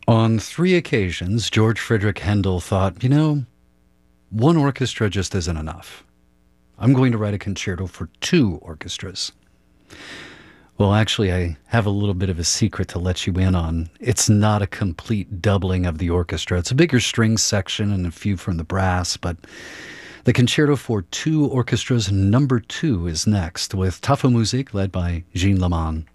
On three occasions, George Friedrich Handel thought, one orchestra just isn't enough. I'm going to write a concerto for two orchestras. Well, actually, I have a little bit of a secret to let you in on. It's not a complete doubling of the orchestra. It's a bigger string section and a few from the brass, but the concerto for two orchestras number two is next, with Tafelmusik led by Jean Leman.